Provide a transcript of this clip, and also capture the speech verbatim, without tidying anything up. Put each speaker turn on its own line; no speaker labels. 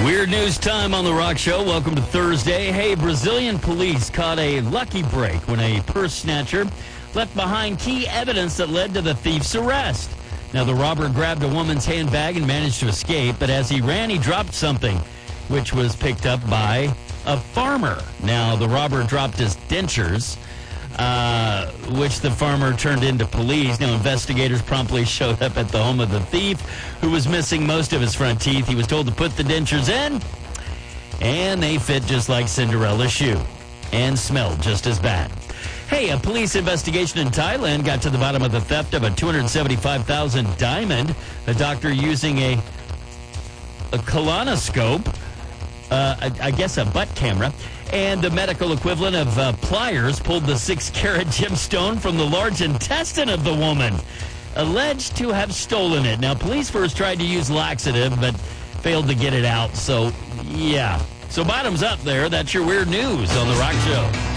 Weird news time on The Rock Show. Welcome to Thursday. Hey, Brazilian police caught a lucky break when a purse snatcher left behind key evidence that led to the thief's arrest. Now, the robber grabbed a woman's handbag and managed to escape, but as he ran, he dropped something, which was picked up by a farmer. Now, the robber dropped his dentures, uh, which the farmer turned into police. Now, investigators promptly showed up at the home of the thief, who was missing most of his front teeth. He was told to put the dentures in, and they fit just like Cinderella's shoe, and smelled just as bad. Hey, a police investigation in Thailand got to the bottom of the theft of a two hundred seventy-five thousand dollars diamond. A doctor using a, a colonoscope, uh, I, I guess a butt camera, and the medical equivalent of uh, pliers pulled the six-carat gemstone from the large intestine of the woman, alleged to have stolen it. Now, police first tried to use laxative, but failed to get it out. So, yeah. So, bottoms up there. That's your weird news on The Rock Show.